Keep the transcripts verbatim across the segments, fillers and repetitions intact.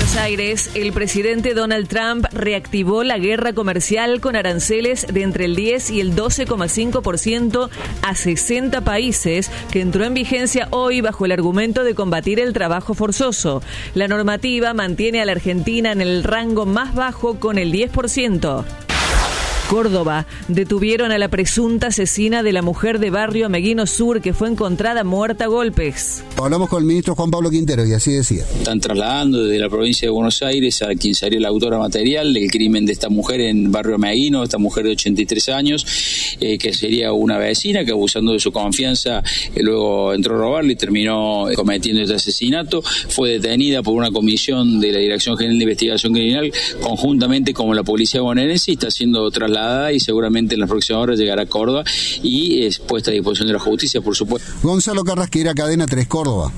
Buenos Aires, el presidente Donald Trump reactivó la guerra comercial con aranceles de entre el diez y el doce coma cinco por ciento a sesenta países, que entró en vigencia hoy bajo el argumento de combatir el trabajo forzoso. La normativa mantiene a la Argentina en el rango más bajo con el diez por ciento. Córdoba. Detuvieron a la presunta asesina de la mujer de Barrio Ameguino Sur, que fue encontrada muerta a golpes. Hablamos con el ministro Juan Pablo Quintero y así decía. Están trasladando desde la provincia de Buenos Aires a quien sería la autora material del crimen de esta mujer en Barrio Ameguino, esta mujer de ochenta y tres años, eh, que sería una vecina que, abusando de su confianza, eh, luego entró a robarle y terminó cometiendo este asesinato. Fue detenida por una comisión de la Dirección General de Investigación Criminal conjuntamente con la policía bonaerense y está siendo trasladada y seguramente en las próximas horas llegará a Córdoba y es puesta a disposición de la justicia, por supuesto. Gonzalo Carrasquera, Cadena tres, Córdoba.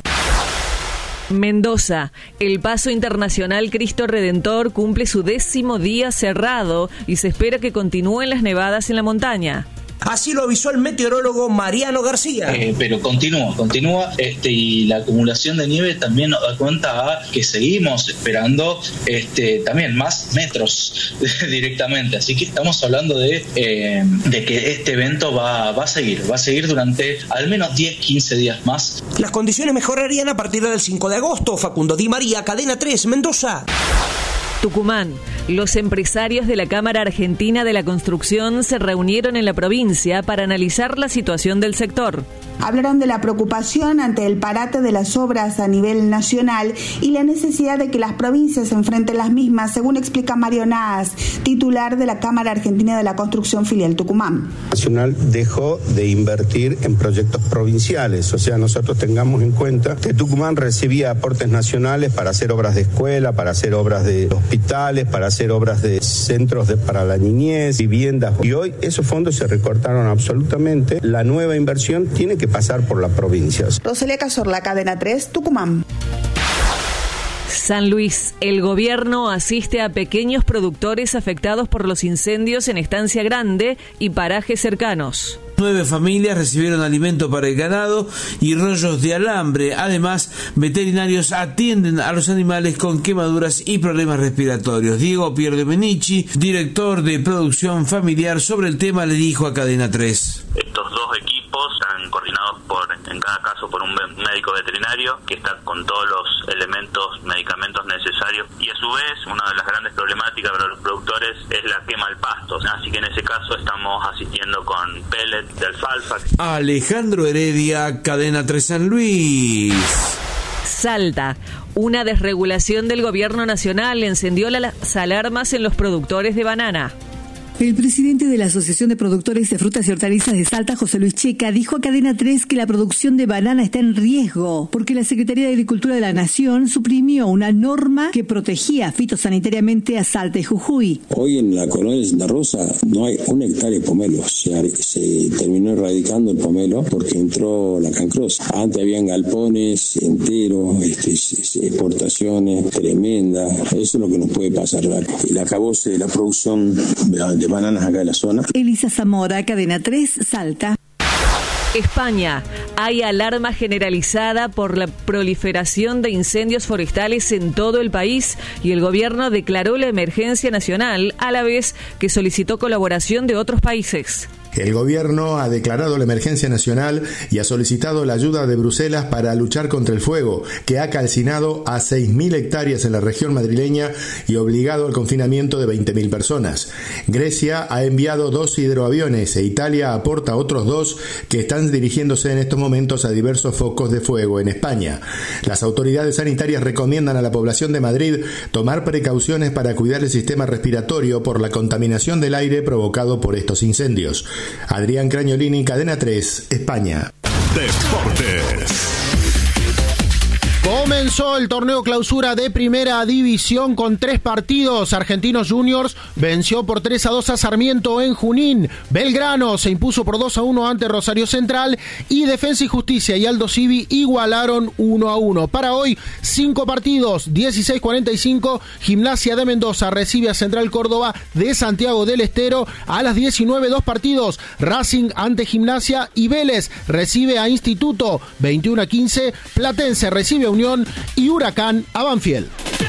Mendoza. El Paso Internacional Cristo Redentor cumple su décimo día cerrado y se espera que continúen las nevadas en la montaña. Así lo avisó el meteorólogo Mariano García. Eh, pero continúa, continúa este, y la acumulación de nieve también nos da cuenta a que seguimos esperando este, también más metros directamente. Así que estamos hablando de, eh, de que este evento va, va a seguir, va a seguir durante al menos diez, quince días más. Las condiciones mejorarían a partir del cinco de agosto. Facundo Di María, Cadena tres, Mendoza. Tucumán. Los empresarios de la Cámara Argentina de la Construcción se reunieron en la provincia para analizar la situación del sector. Hablaron de la preocupación ante el parate de las obras a nivel nacional y la necesidad de que las provincias enfrenten las mismas, según explica Mario Naas, titular de la Cámara Argentina de la Construcción filial Tucumán. Nacional dejó de invertir en proyectos provinciales, o sea, nosotros tengamos en cuenta que Tucumán recibía aportes nacionales para hacer obras de escuela, para hacer obras de hospitales, para hacer obras de centros de, para la niñez, viviendas, y hoy esos fondos se recortaron absolutamente. La nueva inversión tiene que pasar por las provincias. Rosalía Cazorla, Cadena tres, Tucumán. San Luis. El gobierno asiste a pequeños productores afectados por los incendios en Estancia Grande y parajes cercanos. Nueve familias recibieron alimento para el ganado y rollos de alambre. Además, veterinarios atienden a los animales con quemaduras y problemas respiratorios. Diego Pierre Menici, director de producción familiar, sobre el tema le dijo a Cadena tres. Estos dos equipos están coordinados por, en cada caso por un médico veterinario que está con todos los elementos, medicamentos necesarios, y a su vez una de las grandes problemáticas para los productores es la quema del pasto. Así que en ese caso estamos asistiendo con pellets de alfalfa. Alejandro Heredia, Cadena tres San Luis. Salta. Una desregulación del gobierno nacional encendió las alarmas en los productores de banana. El presidente de la Asociación de Productores de Frutas y Hortalizas de Salta, José Luis Checa, dijo a Cadena tres que la producción de banana está en riesgo porque la Secretaría de Agricultura de la Nación suprimió una norma que protegía fitosanitariamente a Salta y Jujuy. Hoy en la colonia de Santa Rosa no hay un hectárea de pomelo. Se, se terminó erradicando el pomelo porque entró la cancrosa. Antes habían galpones enteros, este, exportaciones tremendas. Eso es lo que nos puede pasar. El acabose de la producción de bananas acá de la zona. Elisa Zamora, Cadena tres, Salta. España. Hay alarma generalizada por la proliferación de incendios forestales en todo el país y el gobierno declaró la emergencia nacional a la vez que solicitó colaboración de otros países. El gobierno ha declarado la emergencia nacional y ha solicitado la ayuda de Bruselas para luchar contra el fuego, que ha calcinado a seis mil hectáreas en la región madrileña y obligado al confinamiento de veinte mil personas. Grecia ha enviado dos hidroaviones e Italia aporta otros dos que están dirigiéndose en estos momentos a diversos focos de fuego en España. Las autoridades sanitarias recomiendan a la población de Madrid tomar precauciones para cuidar el sistema respiratorio por la contaminación del aire provocado por estos incendios. Adrián Crañolini, Cadena tres, España. Deportes. Comenzó el torneo clausura de Primera División con tres partidos. Argentinos Juniors venció por tres a dos a Sarmiento en Junín. Belgrano se impuso por dos a uno ante Rosario Central y Defensa y Justicia y Aldo Civi igualaron uno a uno. Para hoy, cinco partidos, dieciséis cuarenta y cinco, Gimnasia de Mendoza recibe a Central Córdoba de Santiago del Estero. A las diecinueve, dos partidos, Racing ante Gimnasia y Vélez recibe a Instituto. veintiuno a quince, Platense recibe a Unión y Huracán a Banfield.